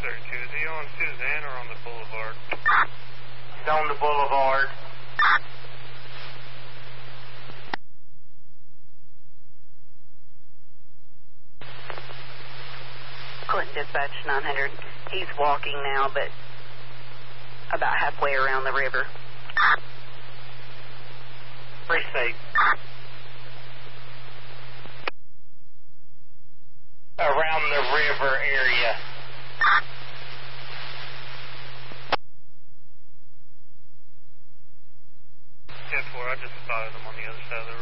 232. Is he on Suzanne or on the boulevard? He's on the boulevard. Clinton Dispatch 900. He's walking now, but about halfway around the river. Precinct. Around the river area. 10-4, I just spotted him on the other side of the